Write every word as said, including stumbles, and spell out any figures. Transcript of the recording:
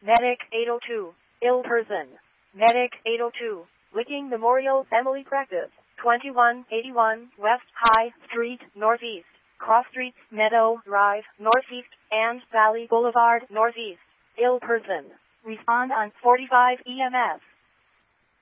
Medic eight oh two. Ill person. Medic eight oh two. Licking Memorial Family Practice. twenty-one eighty-one West High Street, Northeast. Cross Streets, Meadow Drive, Northeast, and Valley Boulevard, Northeast. Ill person. Respond on forty-five E M S.